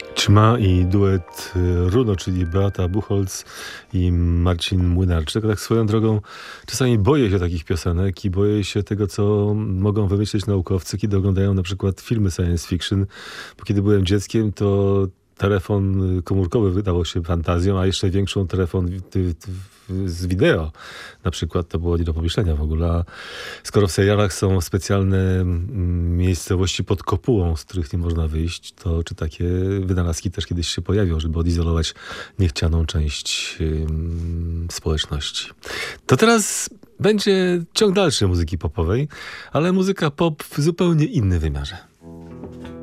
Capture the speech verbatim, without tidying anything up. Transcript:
Ćma i duet Runo, czyli Beata Buchholz i Marcin Młynarczyk. Tak swoją drogą czasami boję się takich piosenek i boję się tego, co mogą wymyślić naukowcy, kiedy oglądają na przykład filmy science fiction. Bo kiedy byłem dzieckiem, to telefon komórkowy wydawał się fantazją, a jeszcze większą telefon z wideo na przykład, to było nie do pomyślenia w ogóle. A skoro w serialach są specjalne miejscowości pod kopułą, z których nie można wyjść, to czy takie wynalazki też kiedyś się pojawią, żeby odizolować niechcianą część ym, społeczności. To teraz będzie ciąg dalszy muzyki popowej, ale muzyka pop w zupełnie innym wymiarze.